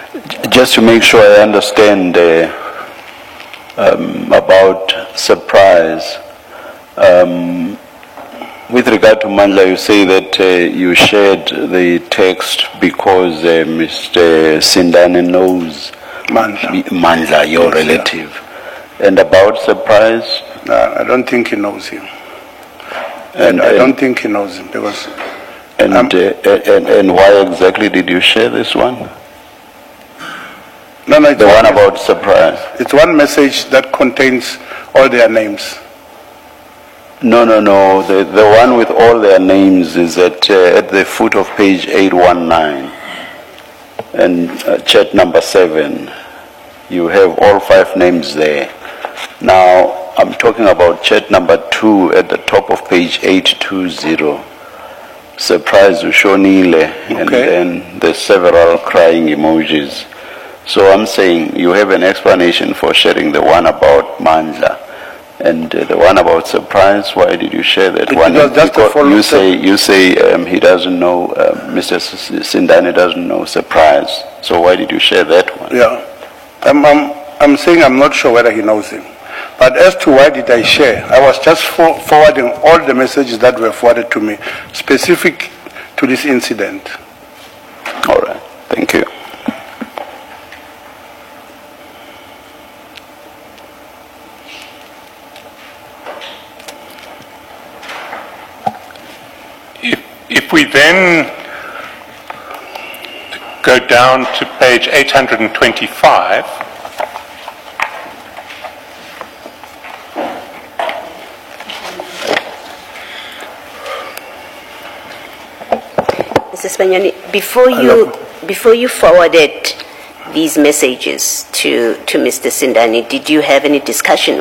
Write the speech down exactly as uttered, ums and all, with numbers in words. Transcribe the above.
Just to make sure I understand uh, um, about surprise, um, with regard to Mandla, you say that uh, you shared the text because uh, Mister Sindane knows Mandla. Mandla, your Yes, relative. Yeah. And about surprise? No, I don't think he knows him. And I uh, don't think he knows him because... And, um, uh, and, and why exactly did you share this one? No, no, it's the one one about surprise. It's one message that contains all their names. No, no, no. The, the one with all their names is at, uh, at the foot of page eight one nine. And uh, chat number seven. You have all five names there. Now, I'm talking about chat number two at the top of page eight two zero. Surprise Ushonile. And Okay. then there's several crying emojis. So I'm saying you have an explanation for sharing the one about Mandla. And uh, the one about surprise, why did you share that It one? was just a Because follow- you say, you say um, he doesn't know, uh, Mister S- Sindane doesn't know surprise. So why did you share that one? Yeah. I'm, I'm, I'm saying I'm not sure whether he knows him. But as to why did I share, I was just for, forwarding all the messages that were forwarded to me, specific to this incident. All right. Thank you. If, if we then go down to page eight hundred twenty-five, Mister Spanyani, before you before you forwarded these messages to to Mister Sindane, did you have any discussion